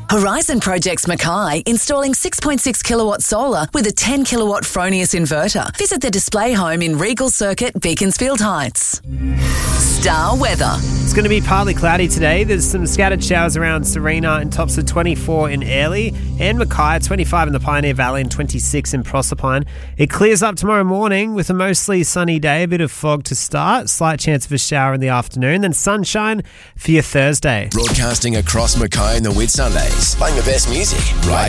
Horizon Projects Mackay installing 6.6 kilowatt solar with a 10 kilowatt Fronius inverter. Visit the display home in Regal Circuit, Beaconsfield Heights. Star weather. It's going to be partly cloudy today. There's some scattered showers around Serena and tops of 24 in Airlie and Mackay, 25 in the Pioneer Valley and 26 in Proserpine. It clears up tomorrow morning with a mostly sunny day, a bit of fog to start, slight chance of a shower in the afternoon, then sunshine for your Thursday. Broadcasting across Mackay and the Whitsundays, playing the best music right